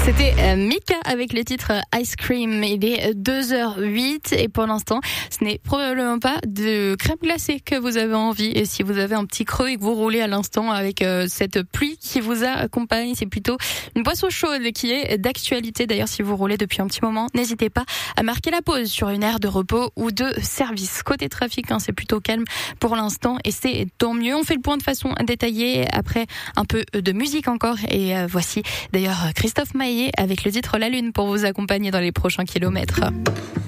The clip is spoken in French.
C'était Mika avec le titre Ice Cream. Il est 2h08 et pour l'instant, ce n'est probablement pas de crème glacée que vous avez envie. Et si vous avez un petit creux et que vous roulez à l'instant avec cette pluie qui vous accompagne, c'est plutôt une boisson chaude qui est d'actualité. D'ailleurs, si vous roulez depuis un petit moment, n'hésitez pas à marquer la pause sur une aire de repos ou de service. Côté trafic, c'est plutôt calme pour l'instant et c'est tant mieux. On fait le point de façon détaillée après un peu de musique encore. Et voici d'ailleurs Christophe Maé avec le titre La Lune pour vous accompagner dans les prochains kilomètres.